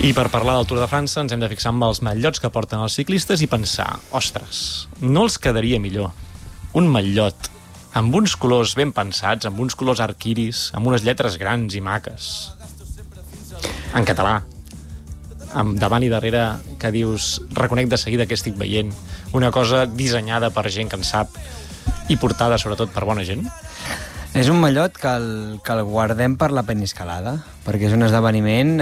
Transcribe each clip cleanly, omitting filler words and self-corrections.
I per parlar del Tour de França ens hem de fixar amb els maillots que porten els ciclistes i pensar, ostres, no els quedaria millor un mallot amb uns colors ben pensats, amb uns colors arquiris, amb unes lletres grans i maques, en català, amb davant i darrere que dius, reconec de seguida que estic veient, una cosa dissenyada per gent que en sap i portada sobretot per bona gent? És un mallot que el guardem per la peniscalada, perquè és un esdeveniment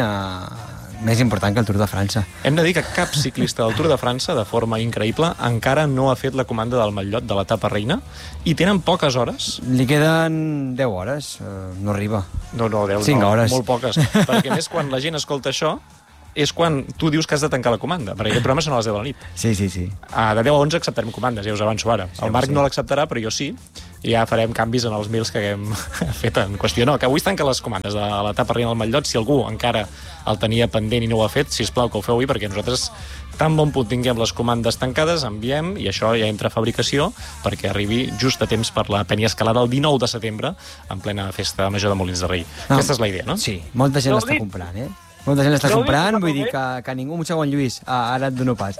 més important que el Tour de França. Hem de dir que cap ciclista del Tour de França, de forma increïble, encara no ha fet la comanda del mallot de l'etapa reina i tenen poques hores. Li queden 10 hores, no arriba. No, 10, 5 hores. Molt poques. Perquè més quan la gent escolta això és quan tu dius que has de tancar la comanda, perquè aquest programa són a les 10 de la nit. Sí. De 10 a 11 acceptarem comandes, ja us avanço ara. El Marc no l'acceptarà, però jo sí, i ja farem canvis en els mails que haguem fet en qüestió. No, que avui es tanquen les comandes de l'etapa reina del mallot. Si algú encara el tenia pendent i no ho ha fet, sisplau que ho feu avui, perquè nosaltres tan bon punt tinguem les comandes tancades, enviem, i això ja entra a fabricació perquè arribi just a temps per la Penyescalada el 19 de setembre, en plena festa major de Molins de Rei. Aquesta és la idea, no? Sí, molta gent l'està comprant, Molta gent l'està comprant, vull dir que ningú... Un segon, Lluís, ara et dono pas.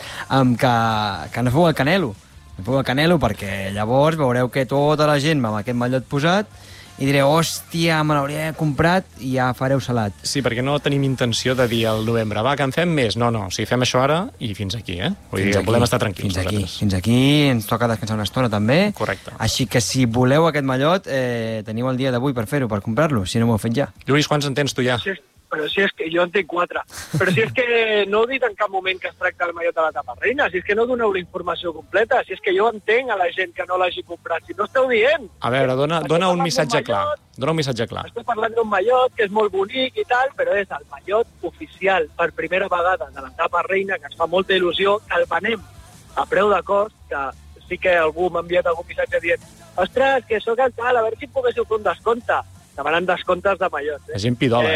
Que no feu el Canelo. No feu el Canelo perquè llavors veureu que tota la gent va amb aquest mallot posat i direu, hòstia, me l'hauria comprat i ja fareu salat. Sí, perquè no tenim intenció de dir al novembre, va, que en fem més. No, o sigui, fem això ara i fins aquí, Vull dir, volem estar tranquils. Fins aquí, ens toca descansar una estona també. Correcte. Així que si voleu aquest mallot, teniu el dia d'avui per fer-ho, per comprar-lo, si no m'ho heu fet ja. Lluís, quants en tens tu ja? Sí, però si és que jo en tinc 4. Però si és que no heu dit en cap moment que es tracta del mallot de l'etapa reina, si és que no doneu la informació completa, si és que jo entenc a la gent que no l'hagi comprat, si no esteu dient. A veure, dona un missatge clar. Dona un missatge clar. Estic parlant d'un mallot que és molt bonic i tal, però és el mallot oficial per primera vegada de l'etapa reina, que ens fa molta il·lusió, que el venem a preu de cost, que sí que algú m'ha enviat algun missatge dient, ostres, que sóc el tal, a veure si poguéssiu fer un descompte. Demanen descomptes de mallot. La gent pidola,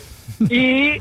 I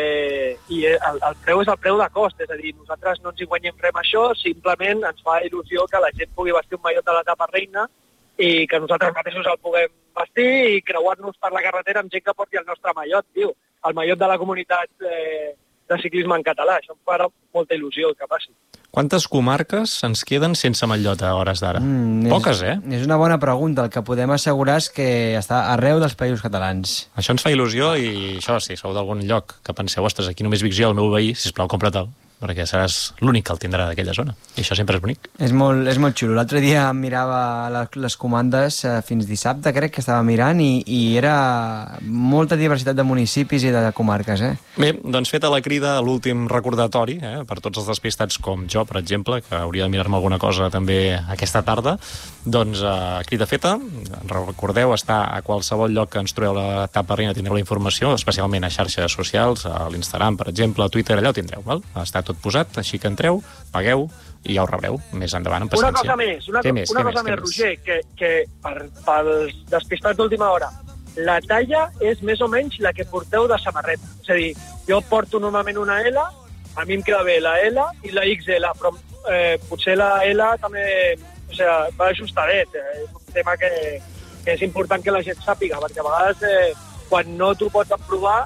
el preu és el preu de cost, és a dir, nosaltres no ens hi guanyem res amb això, simplement ens fa il·lusió que la gent pugui vestir un mallot de l'etapa reina i que nosaltres mateixos el puguem vestir i creuar-nos per la carretera amb gent que porti el nostre mallot, el mallot de la comunitat de ciclisme en català. Això em farà molta il·lusió que passi. Quantes comarques ens queden sense mallot a hores d'ara? Poques, És una bona pregunta. El que podem assegurar és que està arreu dels països catalans. Això ens fa il·lusió i això, si sou d'algun lloc que penseu, ostres, aquí només vic jo, el meu veí, sisplau, compra-te'l, perquè seràs l'únic que el tindrà d'aquella zona. I això sempre és bonic. És molt xulo. L'altre dia mirava les comandes fins dissabte, crec que estava mirant, i era molta diversitat de municipis i de comarques, Bé, doncs feta la crida a l'últim recordatori, per tots els despistats com jo, per exemple, que hauria de mirar-me alguna cosa també aquesta tarda, doncs crida feta. Recordeu, està a qualsevol lloc que ens trobeu l'etapa reina, tindreu la informació, especialment a xarxes socials, a l'Instagram, per exemple, a Twitter, allà ho tindreu, val? Està tot posat, així que entreu, pagueu i ja ho rebreu més endavant, amb paciència. Una cosa més, Roger, que pels despistats d'última hora, la talla és més o menys la que porteu de samarreta. És a dir, jo porto normalment una L, a mi em queda bé la L i la XL, però potser la L també va ajustadet. És un tema que és important que la gent sàpiga, perquè a vegades quan no t'ho pots aprovar,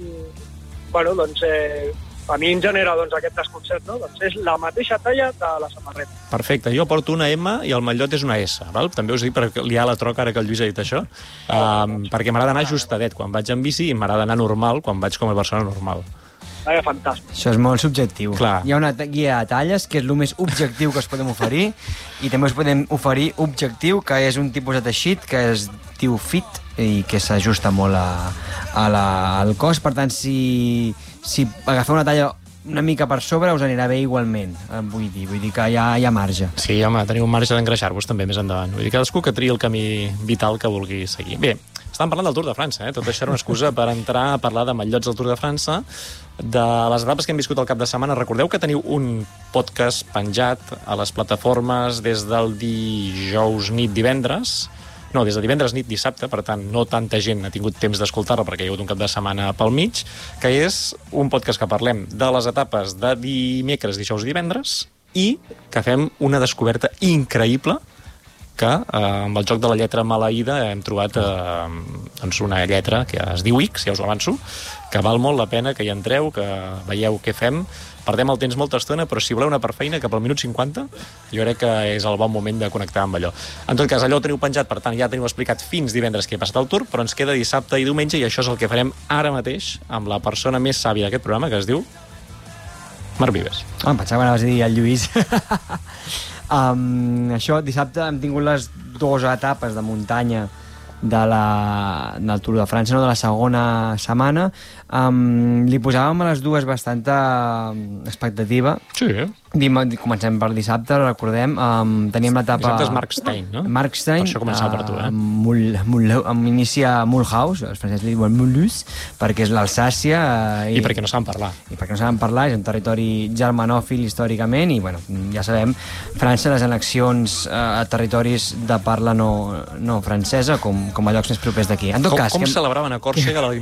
doncs a mi em genera aquest desconcert, no? Doncs és la mateixa talla de la samarreta. Perfecte, jo porto una M i el mallot és una S, val? També us dic per liar la troca ara que el Lluís ha dit això, perquè m'agrada anar ajustadet quan vaig en bici i m'agrada anar normal quan vaig com a persona normal. Fantàstic. Això és molt subjectiu. Clar. Hi ha una guia de talles, que és el més objectiu que us podem oferir, i també us podem oferir objectiu, que és un tipus de teixit que es diu fit i que s'ajusta molt al cos. Per tant, si agafeu una talla una mica per sobre, us anirà bé igualment, vull dir que hi ha marge. Sí, home, teniu un marge d'engreixar-vos també més endavant. Vull dir, cadascú que triï el camí vital que vulgui seguir. Bé, estàvem parlant del Tour de França, Tot això era una excusa per entrar a parlar de mallots del Tour de França, de les etapes que hem viscut el cap de setmana. Recordeu que teniu un podcast penjat a les plataformes des del dijous nit divendres, no, des de divendres nit dissabte, per tant no tanta gent ha tingut temps d'escoltar-la perquè hi ha hagut un cap de setmana pel mig, que és un podcast que parlem de les etapes de dimecres, dijous i divendres, i que fem una descoberta increïble que amb el joc de la lletra maleïda hem trobat una lletra que es diu X, ja us l'avanço, que val molt la pena que hi entreu, que veieu què fem. Perdem el temps molta estona, però si voleu anar per feina, cap al minut 50, jo crec que és el bon moment de connectar amb allò. En tot cas, allò ho teniu penjat, per tant, ja teniu explicat fins divendres què ha passat al Tour, però ens queda dissabte i diumenge, i això és el que farem ara mateix amb la persona més sàvia d'aquest programa, que es diu Marc Vives. Em pensava que anaves a dir el Lluís. Això, dissabte hem tingut les 2 etapes de muntanya del Tour de França, no, de la segona setmana. Li posàvem a les dues bastanta expectativa. Sí. Comencem per dissabte, recordem. Teníem l'etapa... Dissabte és Mark Stein, no? Mark Stein. Per això començava per tu, Inicia a Mulhouse, els francesos li diuen Mulhouse, perquè és l'Alsàcia. I perquè no saben parlar. I perquè no saben parlar, és un territori germanòfil històricament, i bueno, ja sabem, França, les annexions a territoris de parla no francesa, com a llocs més propers d'aquí. En tot cas... Com celebraven a Còrsega la